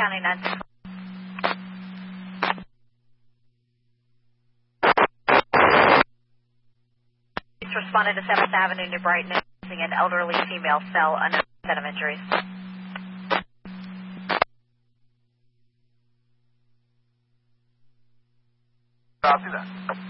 County 9. Responded to 7th Avenue, New Brighton, using an elderly female cell, unknown set of injuries. Copy that.